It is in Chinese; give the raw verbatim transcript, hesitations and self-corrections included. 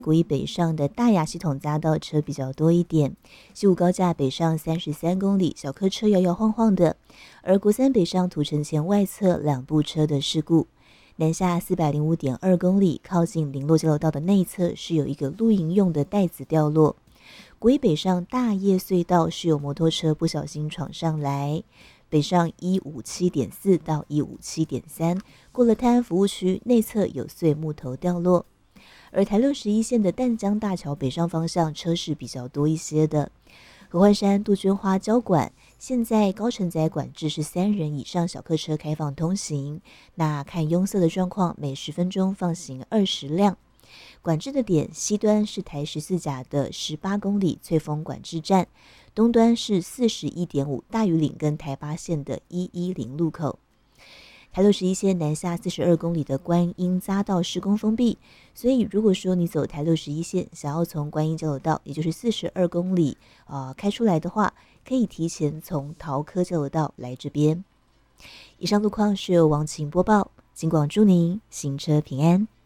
国一北上的大雅系统匝道车比较多一点，西武高架北上三十三公里，小客车摇摇晃晃的。而国三北上土城前外侧两部车的事故，南下四百零五点二公里，靠近林落交流道的内侧是有一个露营用的袋子掉落。国一北上大叶隧道是有摩托车不小心闯上来，北上一五七点四到一五七点三，过了泰安服务区内侧有碎木头掉落。而台六十一线的淡江大桥北上方向车是比较多一些的。合欢山杜鹃花交管现在高承载管制是三人以上小客车开放通行，那看拥塞的状况，每十分钟放行二十辆。管制的点西端是台十四甲的十八公里翠峰管制站，东端是四十一点五大屿岭跟台八线的一一零路口。台六十一线南下四十二公里的观音匝道施工封闭，所以如果说你走台六十一线，想要从观音交流道，也就是四十二公里呃开出来的话，可以提前从桃科交流道来这边。以上路况是由王晴播报，警广祝您行车平安。